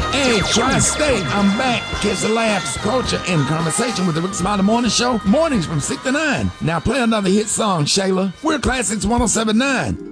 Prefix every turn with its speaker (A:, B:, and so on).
A: Hey, Tri-State, I'm back. Kids the laughs, culture, and conversation with the Rick Smiley Morning Show. Mornings from 6 to 9. Now play another hit song, Shayla. We're Classics 107.9.